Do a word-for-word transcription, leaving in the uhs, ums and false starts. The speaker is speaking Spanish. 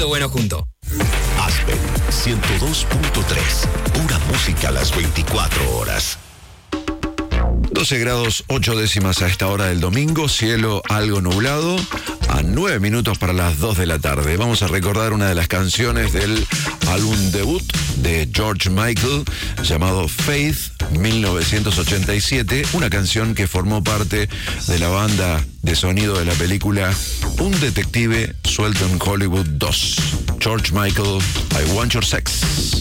Bueno junto. Aspen ciento dos punto tres. Pura música a las veinticuatro horas. doce grados ocho décimas a esta hora del domingo, cielo algo nublado, a nueve minutos para las dos de la tarde. Vamos a recordar una de las canciones del álbum debut de George Michael, llamado Faith, mil novecientos ochenta y siete, una canción que formó parte de la banda de sonido de la película Un detective suelto en Hollywood dos. George Michael, I Want Your Sex.